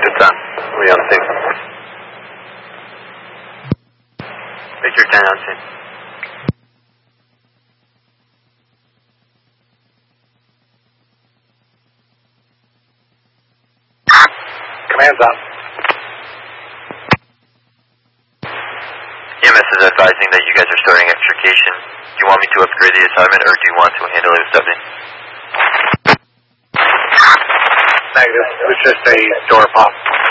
Victor 10. We on scene. Victor 10 on scene. Command's up. EMS is advising that you guys are starting extrication. Do you want me to upgrade the assignment, or do you want to handle it with Stephanie? Negative. It was just a door pop.